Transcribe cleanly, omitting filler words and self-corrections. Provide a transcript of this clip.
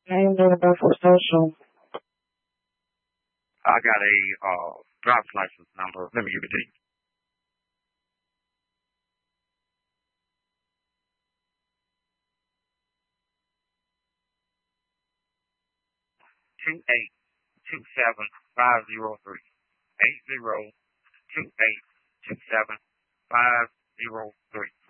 I ain't doing that for social. I got a driver's license number. Let me give it to you. 2827503. 802827 503.